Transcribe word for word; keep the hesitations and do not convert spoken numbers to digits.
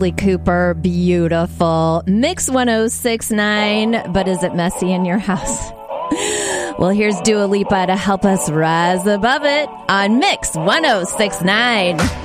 Cooper, beautiful. Mix one oh six point nine, but is it messy in your house? Well, here's Dua Lipa to help us rise above it on Mix one oh six point nine.